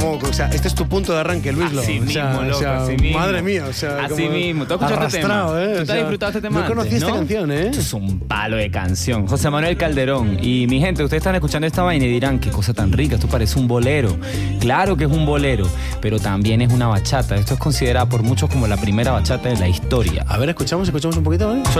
como, o sea, este es tu punto de arranque, Luislo. Así o sea, mismo, loco, o sea, así mismo. Madre mía, o sea, así como mismo. ¿Tú has escuchado este tema? arrastrado, ¿Tú te has disfrutado este tema No conocí antes, esta canción, Esto es un palo de canción. José Manuel Calderón. Y mi gente, ustedes están escuchando esta vaina y dirán, qué cosa tan rica, esto parece un bolero. Claro que es un bolero, pero también es una bachata. Esto es considerada por muchos como la primera bachata de la historia. A ver, escuchamos un poquito, ¿vale?